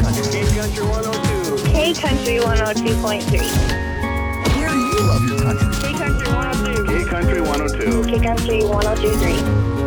K-Country 102. K-Country 102.3. Where do you love your country? K-Country 102. K-Country 102. K-Country 102.3.